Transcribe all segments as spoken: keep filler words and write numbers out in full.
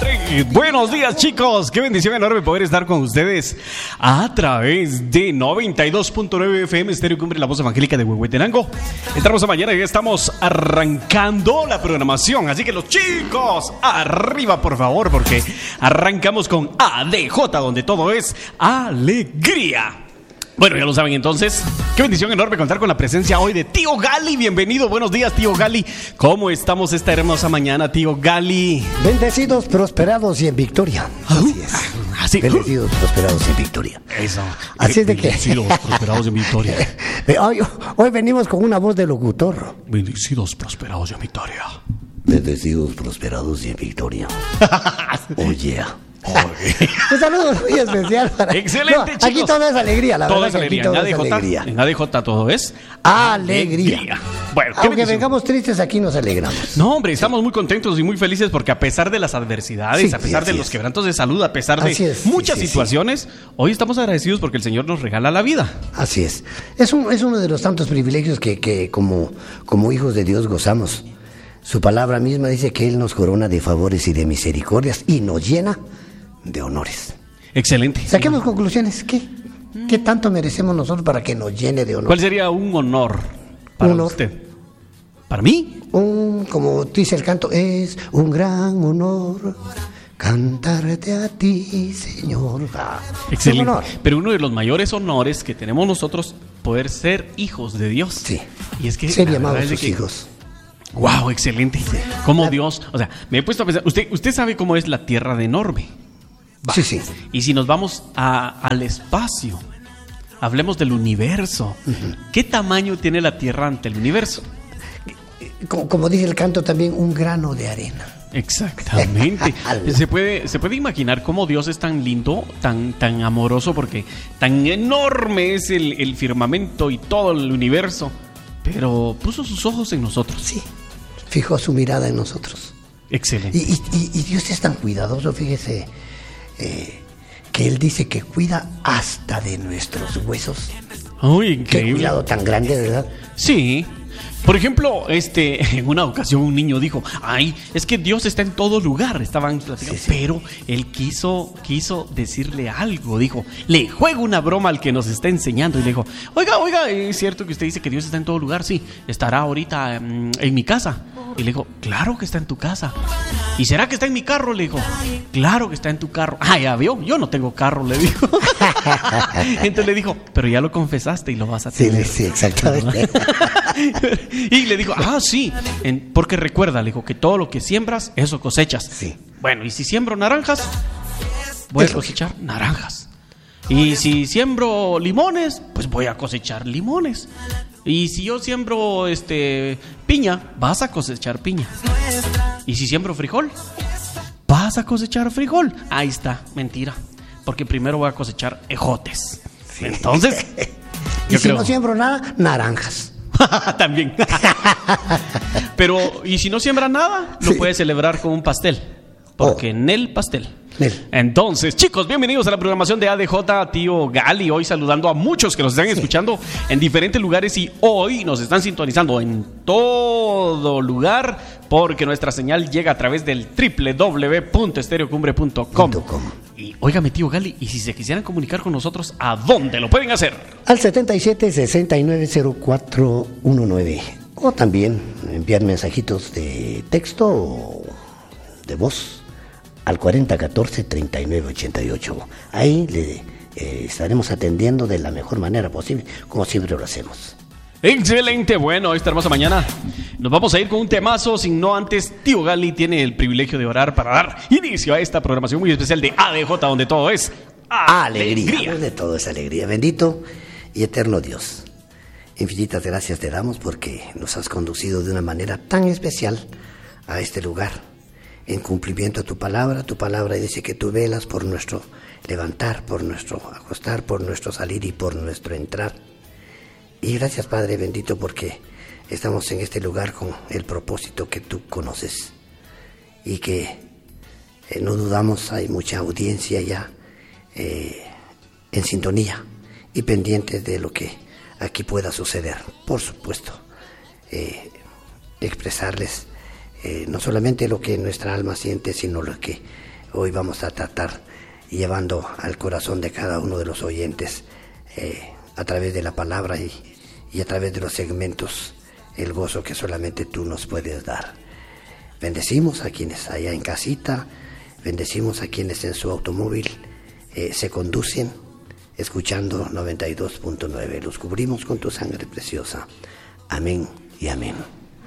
Madrid. Buenos días, chicos. Qué bendición enorme poder estar con ustedes a través de noventa y dos punto nueve F M Estéreo Cumbre, la voz evangélica de Huehuetenango. Entramos a mañana y ya estamos arrancando la programación. Así que los chicos, arriba por favor, porque arrancamos con A D J, donde todo es alegría. Bueno, ya lo saben entonces. Qué bendición enorme contar con la presencia hoy de Tío Gali. Bienvenido, buenos días, Tío Gali. ¿Cómo estamos esta hermosa mañana, Tío Gali? Bendecidos, prosperados y en victoria. Así es. Así. Bendecidos, prosperados y en victoria. Eso. Así es de que. Bendecidos, prosperados y en victoria. Hoy, hoy venimos con una voz de locutor. Bendecidos, prosperados y en victoria. Bendecidos, prosperados y en victoria. Oh, yeah. Okay. Un saludo muy especial para... Excelente, no, chicos. Aquí todo es alegría, la todo verdad. Es alegría. Aquí todo en, A D J, es alegría. en A D J todo es alegría. alegría. Bueno, aunque bendición. vengamos tristes, aquí nos alegramos. No, hombre, estamos muy contentos y muy felices porque a pesar de las adversidades, Sí, a pesar sí, de es. los quebrantos de salud, a pesar de Es, muchas sí, sí, situaciones, sí. Hoy estamos agradecidos porque el Señor nos regala la vida. Así es. Es, un, es uno de los tantos privilegios que, que como, como hijos de Dios gozamos. Su palabra misma dice que Él nos corona de favores y de misericordias y nos llena de honores. Excelente. Saquemos conclusiones. ¿Qué, ¿Qué tanto merecemos nosotros para que nos llene de honor? ¿Cuál sería un honor para honor. usted? ¿Para mí? Un, como dice el canto, es un gran honor cantarte a ti, Señor. Ah, excelente. Un honor. Pero uno de los mayores honores que tenemos nosotros, poder ser hijos de Dios. Sí. Y es que ser llamados sus que... hijos. Wow, excelente. Como Dios, o sea, me he puesto a pensar, usted, usted sabe cómo es la tierra de enorme. Va. Sí, sí. Y si nos vamos a, al espacio, hablemos del universo. Uh-huh. ¿Qué tamaño tiene la Tierra ante el universo? Como, como dice el canto también, un grano de arena. Exactamente. se puede, se puede imaginar cómo Dios es tan lindo, tan, tan amoroso, porque tan enorme es el, el firmamento y todo el universo, pero puso sus ojos en nosotros. Sí, fijó su mirada en nosotros. Excelente. Y, y, y Dios es tan cuidadoso, fíjese, eh, que Él dice que cuida hasta de nuestros huesos. Uy, increíble. Qué cuidado tan grande, ¿verdad? Sí. Por ejemplo, este, en una ocasión un niño dijo, ay, es que Dios está en todo lugar, estaban platicando, sí, sí. Pero él quiso, quiso decirle algo, dijo, le juego una broma al que nos está enseñando, y le dijo, oiga, oiga, ¿es cierto que usted dice que Dios está en todo lugar? Sí, estará ahorita um, en mi casa. Y le dijo, claro que está en tu casa. ¿Y será que está en mi carro? Le dijo, claro que está en tu carro. Ah, ya vio, yo no tengo carro, le dijo. Entonces le dijo, pero ya lo confesaste y lo vas a tener. Sí, sí, exactamente. Y le dijo, ah, sí, en, porque recuerda, le dijo, que todo lo que siembras, eso cosechas. Sí. Bueno, y si siembro naranjas, voy a cosechar naranjas. Y si siembro limones, pues voy a cosechar limones. Y si yo siembro este piña, vas a cosechar piña. Y si siembro frijol, vas a cosechar frijol. Ahí está, mentira, porque primero voy a cosechar ejotes. Sí. Entonces, y yo si creo... no siembro nada, naranjas. También. Pero, y si no siembra nada, lo sí. puedes celebrar con un pastel. Porque oh. en el pastel. Nel. Entonces, chicos, bienvenidos a la programación de A D J, Tío Gali. Hoy saludando a muchos que nos están sí. escuchando en diferentes lugares y hoy nos están sintonizando en todo lugar porque nuestra señal llega a través del doble u doble u doble u punto estereocumbre punto com. Y óigame, Tío Gali, y si se quisieran comunicar con nosotros, ¿a dónde lo pueden hacer? Al setenta y siete, sesenta y nueve, cero cuatro diecinueve. O también enviar mensajitos de texto o de voz al cuarenta catorce, treinta y nueve ochenta y ocho. Ahí le eh, estaremos atendiendo de la mejor manera posible, como siempre lo hacemos. Excelente, bueno, esta hermosa mañana nos vamos a ir con un temazo, sin no antes, Tío Gali tiene el privilegio de orar para dar inicio a esta programación muy especial de A D J, donde todo es alegría. Alegría, donde todo es alegría. Bendito y eterno Dios, infinitas gracias te damos porque nos has conducido de una manera tan especial a este lugar, en cumplimiento a tu palabra. Tu palabra dice que tú velas por nuestro levantar, por nuestro acostar, por nuestro salir y por nuestro entrar. Y gracias, Padre bendito, porque estamos en este lugar con el propósito que tú conoces y que eh, no dudamos, hay mucha audiencia ya eh, en sintonía y pendientes de lo que aquí pueda suceder. Por supuesto, eh, expresarles Eh, no solamente lo que nuestra alma siente, sino lo que hoy vamos a tratar llevando al corazón de cada uno de los oyentes eh, a través de la palabra y, y a través de los segmentos el gozo que solamente tú nos puedes dar. Bendecimos a quienes allá en casita, bendecimos a quienes en su automóvil eh, se conducen escuchando noventa y dos punto nueve. Los cubrimos con tu sangre preciosa. Amén y amén.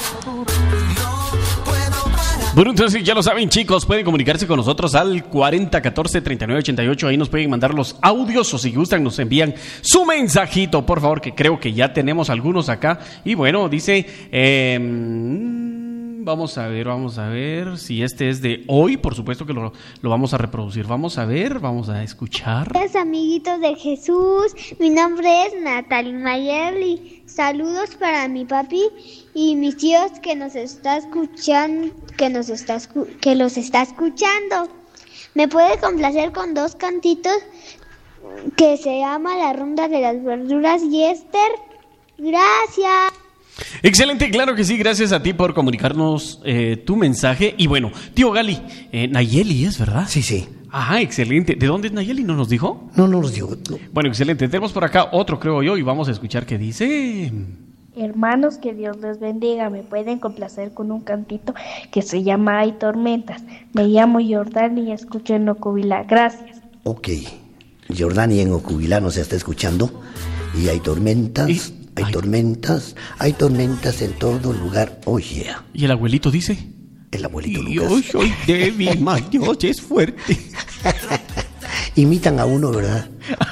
Bueno, entonces ya lo saben, chicos, pueden comunicarse con nosotros al cuarenta catorce treinta y nueve ochenta y ocho. Ahí nos pueden mandar los audios o si gustan nos envían su mensajito, por favor, que creo que ya tenemos algunos acá. Y bueno, dice, eh, vamos a ver, vamos a ver si este es de hoy. Por supuesto que lo, lo vamos a reproducir. Vamos a ver, vamos a escuchar. Hola, amiguitos de Jesús. Mi nombre es Natalie Mayerly. Saludos para mi papi y mis tíos que nos está escuchando, que nos está escu- que los está escuchando. Me puede complacer con dos cantitos que se llama La Ronda de las Verduras y Esther. Gracias. Excelente, claro que sí, gracias a ti por comunicarnos eh, tu mensaje. Y bueno, tío Gali, eh, Nayeli es, ¿verdad? Sí, sí. Ajá, excelente. ¿De dónde es Nayeli? ¿No nos dijo? No, no nos digo. No. Bueno, excelente. Tenemos por acá otro, creo yo, y vamos a escuchar qué dice. Hermanos, que Dios les bendiga. Me pueden complacer con un cantito que se llama Hay Tormentas. Me llamo Jordán y escucho en Ocubila. Gracias. Ok. Jordani en Ocubila nos está escuchando. Y hay tormentas, ¿Y? hay Ay. tormentas, hay tormentas en todo lugar. Oye, yeah. ¿Y el abuelito dice? El abuelito Y Lucas. yo soy débil, mas Dios es fuerte. Imitan a uno, ¿verdad?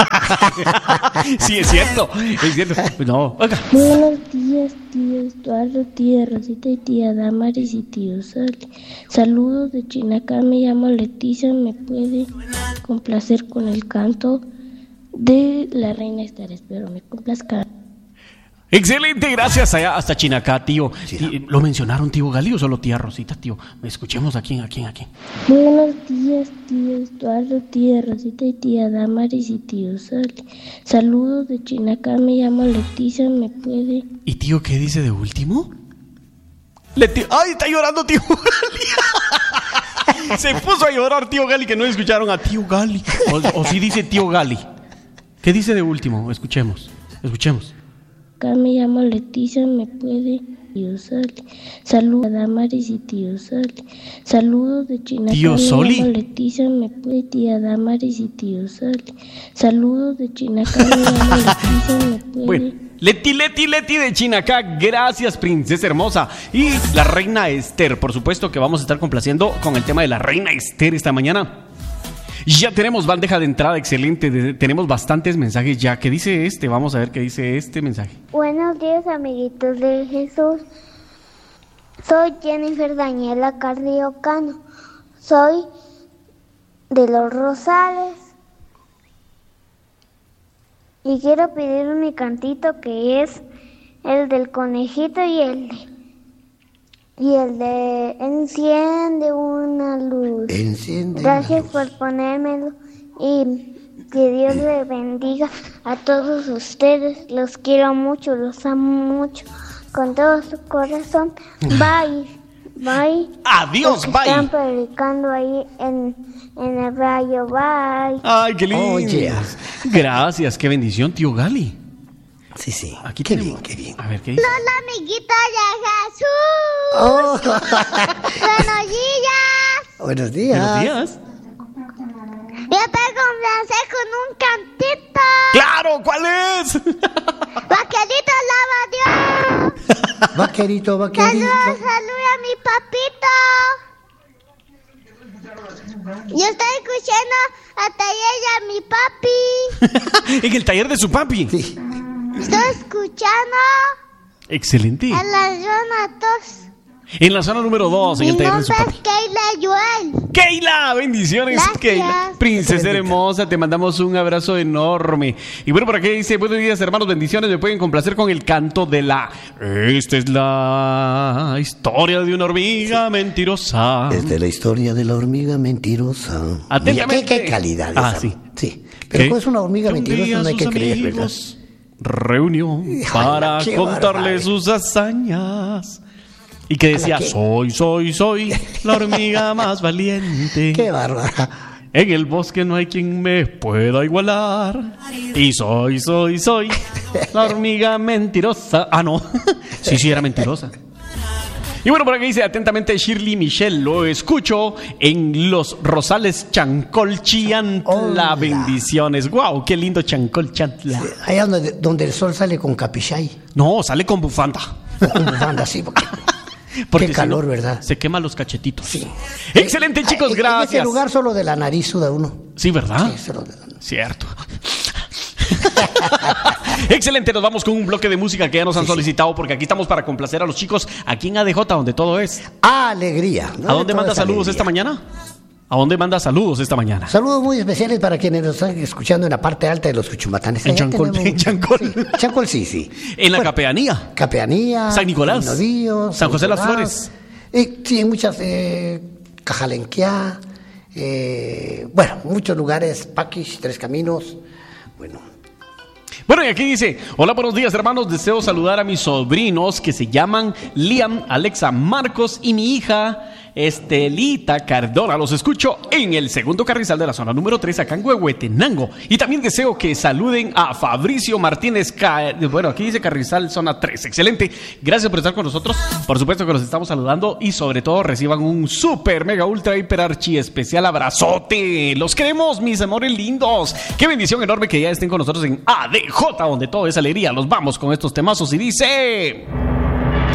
Sí, es cierto, es cierto. No, oiga. Buenos días, tío Estuardo, tía Rosita y tía Damaris y tío Sale. Saludos de Chinacá, me llamo Leticia, me puede complacer con el canto de la Reina Esther, espero me complazca. Excelente, gracias. Allá hasta Chinacá, tío. Sí. Tí- ¿Lo mencionaron, tío Gali, o solo tía Rosita, tío? Escuchemos a quién, a quién, a quién. Buenos días, tío Estuardo, tía Rosita y tía Damaris y tío Sale. Saludos de Chinacá, me llamo Leticia, me puede... ¿Y tío qué dice de último? Leti- ¡Ay, está llorando tío Gali! Se puso a llorar tío Gali, que no escucharon a tío Gali. O, o sí dice tío Gali. ¿Qué dice de último? Escuchemos, escuchemos. Acá me llamo Leticia, me puede tío Sale. Saludos a Damaris y tío Sale. Saludos de Chinacá. ¿Tío me Soli? llamo Leticia, me puede tía Damaris y tío Sale. Saludos de Chinacá, me llamo Leticia, me puede. Bueno, Leti, Leti, Leti de Chinacá, gracias princesa hermosa. Y la reina Esther, por supuesto que vamos a estar complaciendo con el tema de la reina Esther esta mañana. Ya tenemos bandeja de entrada, excelente, de- tenemos bastantes mensajes ya. ¿Qué dice este? Vamos a ver qué dice este mensaje. Buenos días, amiguitos de Jesús. Soy Jennifer Daniela Carrillo Cano. Soy de Los Rosales. Y quiero pedir mi cantito que es el del conejito y el de, y el de enciende una luz. Enciende. Gracias por ponérmelo y que Dios les bendiga a todos ustedes. Los quiero mucho, los amo mucho con todo su corazón. Bye, bye. Adiós, Los que bye. Están predicando ahí en, en el radio. Bye. Ay, qué lindo. Oh, yeah. Gracias, qué bendición, tío Gali. Sí, sí. Aquí qué tenemos- bien, qué bien. A ver, ¿qué dice? Hola, amiguita de Jesús. Oh, Buenos días. buenos días. Buenos días. Yo te complacer con un cantito. ¡Claro! ¿Cuál es? Vaquerito, alaba a Dios. Vaquerito, vaquerito. Saludos, saludos a mi papito. Yo estoy escuchando a taller a mi papi. En el taller de su papi. Sí. Estoy escuchando Excelente. a la zona dos. En la zona número dos, en Mi el taller de nombre su es papi. Keila Joel. Keila, bendiciones, Gracias. Keila. Princesa hermosa, te mandamos un abrazo enorme. Y bueno, por aquí dice, buenos días, hermanos, bendiciones. Me pueden complacer con el canto de la... Esta es la historia de una hormiga mentirosa. Es de la historia de la hormiga mentirosa. Atentamente. Mira, ¿Qué, qué calidad Ah, esa? sí. Sí. Pero ¿Qué? como es una hormiga Que un mentirosa, día no hay que sus creer, ¿verdad? amigos reunió Ay, para qué contarle barbaridad. sus hazañas. Y que decía, ¿A la qué? soy, soy, soy la hormiga más valiente. Qué bárbara. En el bosque no hay quien me pueda igualar. Y soy, soy, soy la hormiga mentirosa. Ah, no. Sí, sí, era mentirosa. Y bueno, por aquí dice atentamente Shirley Michelle. Lo escucho en Los Rosales, Chancol, Chiantla. Hola. Bendiciones. Wow, qué lindo Chancol, Chiantla. Allá donde, donde el sol sale con capichay. No, sale con bufanda. Con bufanda, sí, porque... Porque Qué si calor, no, ¿verdad? Se quema los cachetitos. Sí. Excelente, chicos, En- gracias. En ese lugar solo de la nariz suda uno. Sí, ¿verdad? Sí, solo de la nariz. Cierto. Excelente, nos vamos con un bloque de música que ya nos han Sí, sí. solicitado porque aquí estamos para complacer a los chicos aquí en A D J, donde todo es. Alegría. ¿A dónde manda saludos esta mañana? ¿A dónde manda saludos esta mañana? Saludos muy especiales para quienes nos están escuchando en la parte alta de los Cuchumatanes. En Allá Chancol, tenemos- en Chancol. Sí, Chancol, sí, sí. En la Bueno, Capeanía. Capeanía. San Nicolás. en Novillo, San José Las Nicolás. Flores. Eh, sí, en muchas. Eh, Cajalenquia. Eh, bueno, muchos lugares. Paquish, Tres Caminos. Bueno. Bueno, y aquí dice, hola, buenos días, hermanos, deseo saludar a mis sobrinos que se llaman Liam, Alexa, Marcos y mi hija Estelita Cardona. Los escucho en el segundo carrizal de la zona número tres, acá en Huehuetenango. Y también deseo que saluden a Fabricio Martínez, Ca- bueno, aquí dice carrizal zona tres. Excelente, gracias por estar con nosotros. Por supuesto que los estamos saludando y sobre todo reciban un super, mega, ultra, hiper, archi especial abrazote. Los queremos, mis amores lindos. Qué bendición enorme que ya estén con nosotros en A D J, donde todo es alegría. Los vamos con estos temazos y dice...